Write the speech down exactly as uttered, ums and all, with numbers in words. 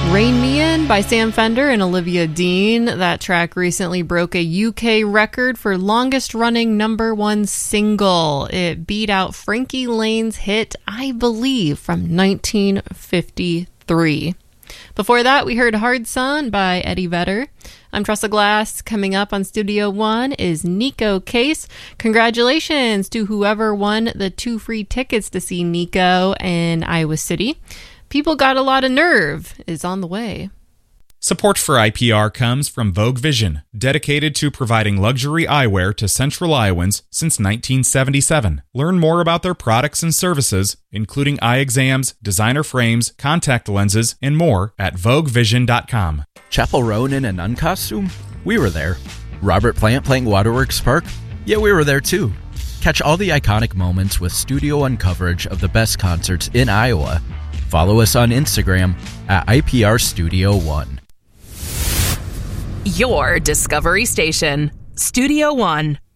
Rein Me In by Sam Fender and Olivia Dean. That track recently broke a U K record for longest running number one single. It beat out Frankie Lane's hit I Believe from nineteen fifty-three. Before that, we heard Hard Sun by Eddie Vedder. I'm Tressa Glass. Coming up on Studio One is Nico Case. Congratulations to whoever won the two free tickets to see Nico in Iowa City. People Got a Lot of Nerve is on the way. Support for I P R comes from Vogue Vision, dedicated to providing luxury eyewear to Central Iowans since nineteen seventy-seven. Learn more about their products and services, including eye exams, designer frames, contact lenses, and more at vogue vision dot com. Chapel Roan in a nun costume? We were there. Robert Plant playing Waterworks Park? Yeah, we were there too. Catch all the iconic moments with Studio One coverage of the best concerts in Iowa. Follow us on Instagram at I P R Studio One. Your Discovery Station, Studio One.